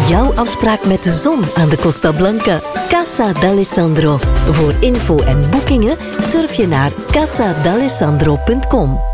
jouw afspraak met de zon aan de Costa Blanca. Casa d'Alessandro. Voor info en boekingen surf je naar casadalessandro.com.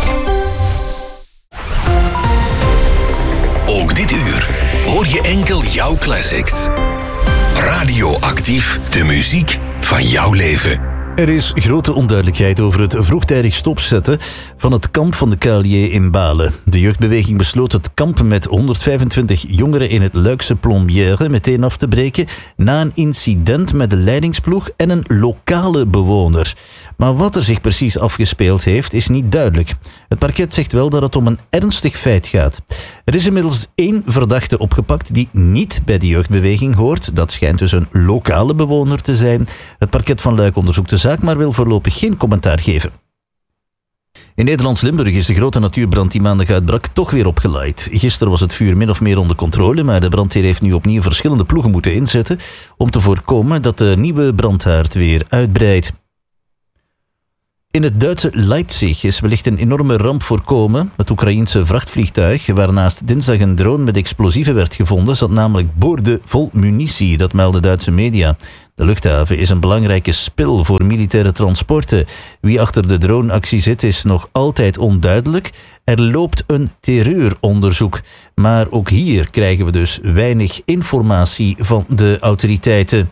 Ook dit uur hoor je enkel jouw classics. Radioactief, de muziek van jouw leven. Er is grote onduidelijkheid over het vroegtijdig stopzetten van het kamp van de KLJ in Balen. De jeugdbeweging besloot het kamp met 125 jongeren in het Luikse Plombière meteen af te breken na een incident met de leidingsploeg en een lokale bewoner. Maar wat er zich precies afgespeeld heeft, is niet duidelijk. Het parket zegt wel dat het om een ernstig feit gaat. Er is inmiddels 1 verdachte opgepakt die niet bij de jeugdbeweging hoort. Dat schijnt dus een lokale bewoner te zijn. Het parket van Luik onderzoekt de zaak, maar wil voorlopig geen commentaar geven. In Nederlands-Limburg is de grote natuurbrand die maandag uitbrak toch weer opgeleid. Gisteren was het vuur min of meer onder controle, maar de brandweer heeft nu opnieuw verschillende ploegen moeten inzetten om te voorkomen dat de nieuwe brandhaard weer uitbreidt. In het Duitse Leipzig is wellicht een enorme ramp voorkomen. Het Oekraïense vrachtvliegtuig, waarnaast dinsdag een drone met explosieven werd gevonden, zat namelijk boorden vol munitie, dat melden Duitse media. De luchthaven is een belangrijke spil voor militaire transporten. Wie achter de droneactie zit is nog altijd onduidelijk. Er loopt een terreuronderzoek. Maar ook hier krijgen we dus weinig informatie van de autoriteiten.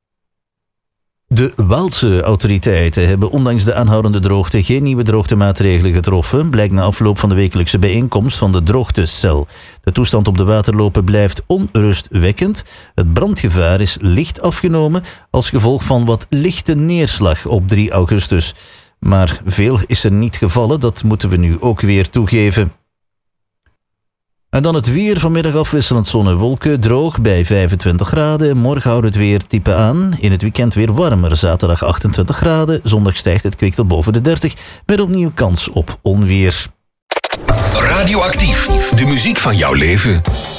De Waalse autoriteiten hebben ondanks de aanhoudende droogte geen nieuwe droogtemaatregelen getroffen, blijkt na afloop van de wekelijkse bijeenkomst van de droogtecel. De toestand op de waterlopen blijft onrustwekkend. Het brandgevaar is licht afgenomen als gevolg van wat lichte neerslag op 3 augustus. Maar veel is er niet gevallen, dat moeten we nu ook weer toegeven. En dan het weer, vanmiddag afwisselend zon en wolken, droog bij 25 graden. Morgen houdt het weer type aan. In het weekend weer warmer, zaterdag 28 graden. Zondag stijgt het kwik tot boven de 30, met opnieuw kans op onweer. Radioactief, de muziek van jouw leven.